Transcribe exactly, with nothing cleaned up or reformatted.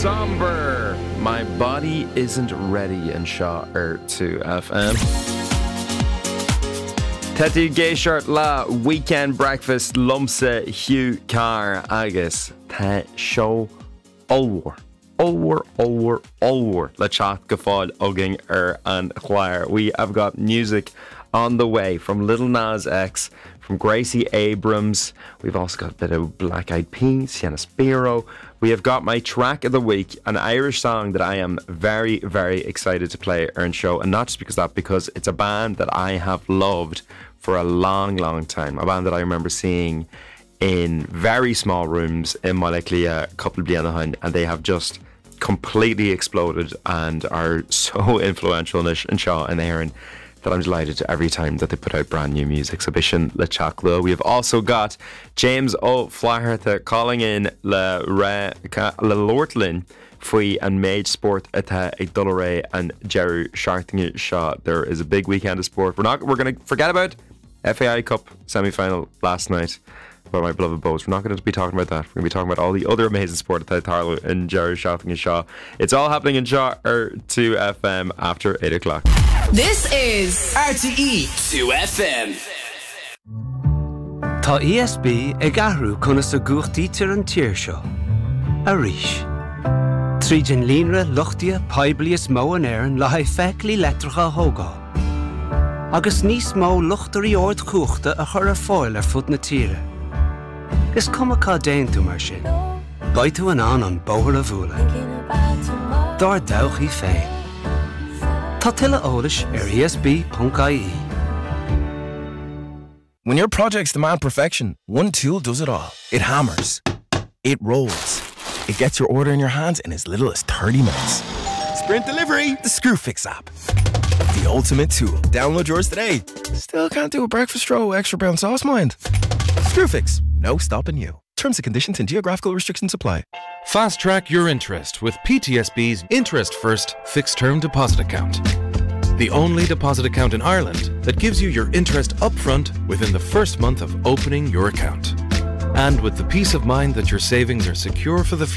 Somber. My body isn't ready and seo ar two F M. Teddy Géisiart la weekend breakfast lumsa Hugh Carr agus Tá seo Ulwar. Ulwar, Ulwar, Ulwar. Le chat go fáil ugging ar an choir. We have got music on the way from Little Nas X, from Gracie Abrams. We've also got a bit of Black Eyed Peas, Sienna Spiro. We have got my track of the week, an Irish song that I am very, very excited to play on show. And not just because of that, because it's a band that I have loved for a long, long time. A band that I remember seeing in very small rooms in Maleklia a couple of years behind, and they have just completely exploded and are so influential in Shaw and Aaron that I'm delighted every time that they put out brand new music. So Bishan Le Chaclo. We have also got James O'Flaherty calling in Le Re Le Lortlin Fui and Mage Sport Ata a Dullare and Jerry Sharting Shaw. There is a big weekend of sport. We're not we're gonna forget about F A I Cup semi-final last night by my beloved Bows. We're not going to be talking about that. We're going to be talking about all the other amazing sport at Tarlo and Jerry Shouting and Shaw. It's all happening in Shaw or two F M after eight o'clock. This is R T E two F M. Tá E S B ag ahrú chuna sa gúchtaí tir an tír seo. A ríis. Tríd an línre luchtia paiblias mó an éireann le haid feicealí letracha thógá. Agus níos mó luchtarí ord cúchta a chur ar fáil ar fud na tíre. Is cuma cá déan tú mar sin. Baid tú an an an bóthar a bhúla. Dar dawchaí féin. Tá tuile eolais ar E S B dot I E. When your projects demand perfection, one tool does it all. It hammers. It rolls. It gets your order in your hands in as little as thirty minutes. Sprint Delivery, the Screwfix app. The ultimate tool. Download yours today. Still can't do a breakfast row, extra brown sauce mind. Screwfix, no stopping you. Terms and conditions and geographical restrictions apply. Fast track your interest with P T S B's Interest First Fixed Term Deposit Account. The only deposit account in Ireland that gives you your interest upfront within the first month of opening your account. And with the peace of mind that your savings are secure for the future.